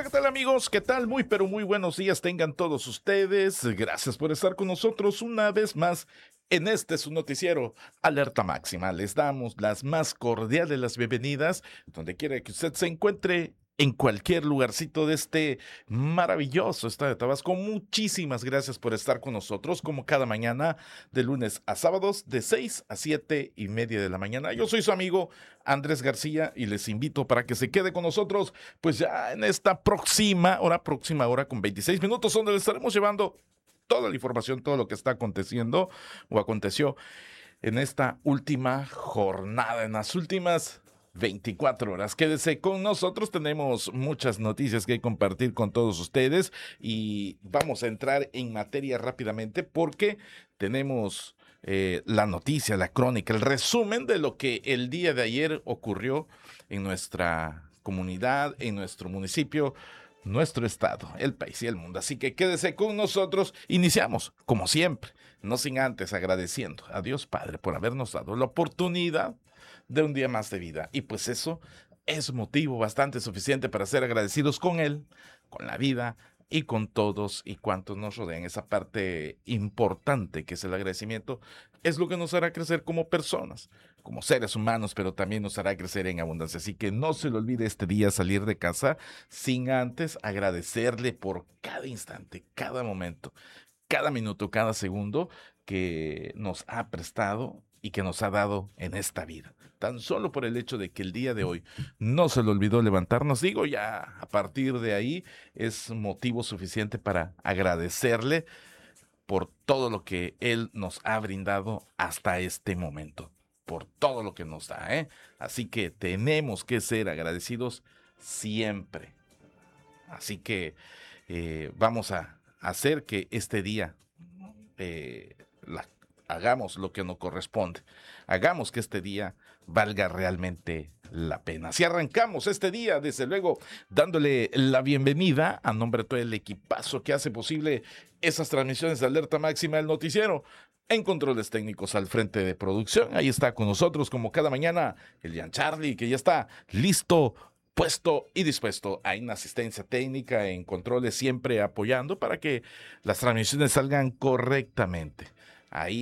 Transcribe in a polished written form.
¿qué tal amigos? ¿Qué tal? Muy, pero muy buenos días tengan todos ustedes. Gracias por estar con nosotros una vez más en este su noticiero Alerta Máxima. Les damos las más cordiales las bienvenidas donde quiera que usted se encuentre. En cualquier lugarcito de este maravilloso estado de Tabasco. Muchísimas gracias por estar con nosotros como cada mañana de lunes a sábados de 6 a 7:30 de la mañana. Yo soy su amigo Andrés García y les invito para que se quede con nosotros pues ya en esta próxima hora con 26 minutos, donde les estaremos llevando toda la información, todo lo que está aconteciendo o aconteció en esta última jornada, en las últimas 24 horas. Quédese con nosotros, tenemos muchas noticias que compartir con todos ustedes y vamos a entrar en materia rápidamente porque tenemos la noticia, la crónica, el resumen de lo que el día de ayer ocurrió en nuestra comunidad, en nuestro municipio, nuestro estado, el país y el mundo. Así que quédese con nosotros. Iniciamos, como siempre, no sin antes agradeciendo a Dios Padre por habernos dado la oportunidad de un día más de vida. Y pues eso es motivo bastante suficiente para ser agradecidos con Él, con la vida y con todos y cuantos nos rodean. Esa parte importante que es el agradecimiento es lo que nos hará crecer como personas, como seres humanos, pero también nos hará crecer en abundancia. Así que no se le olvide este día salir de casa sin antes agradecerle por cada instante, cada momento, cada minuto, cada segundo que nos ha prestado y que nos ha dado en esta vida. Tan solo por el hecho de que el día de hoy no se le olvidó levantarnos, digo, ya a partir de ahí es motivo suficiente para agradecerle por todo lo que Él nos ha brindado hasta este momento, por todo lo que nos da, ¿eh? Así que tenemos que ser agradecidos siempre. Así que vamos a hacer que este día hagamos lo que nos corresponde. Hagamos que este día valga realmente la pena. Así arrancamos este día, desde luego, dándole la bienvenida a nombre de todo el equipazo que hace posible esas transmisiones de Alerta Máxima del noticiero. En controles técnicos al frente de producción, ahí está con nosotros como cada mañana el Jan Charlie, que ya está listo, puesto y dispuesto. Hay una asistencia técnica en controles siempre apoyando para que las transmisiones salgan correctamente. Ahí